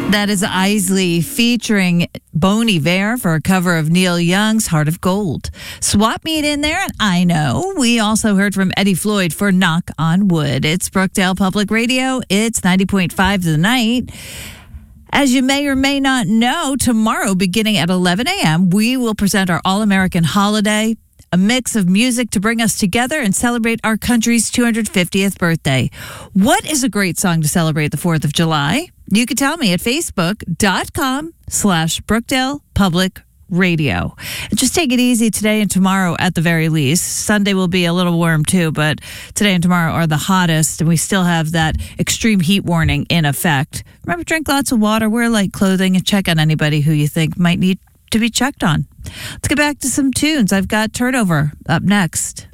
That is Isley featuring Bon Iver for a cover of Neil Young's Heart of Gold. Swap meet in there, and I know. We also heard from Eddie Floyd for Knock on Wood. It's Brookdale Public Radio. It's 90.5 The Night. As you may or may not know, tomorrow, beginning at 11 a.m., we will present our All-American Holiday, a mix of music to bring us together and celebrate our country's 250th birthday. What is a great song to celebrate the 4th of July? You can tell me at facebook.com/Brookdale Public Radio. Just take it easy today and tomorrow at the very least. Sunday will be a little warm too, but today and tomorrow are the hottest, and we still have that extreme heat warning in effect. Remember, drink lots of water, wear light clothing, and check on anybody who you think might need to be checked on. Let's get back to some tunes. I've got Turnover up next.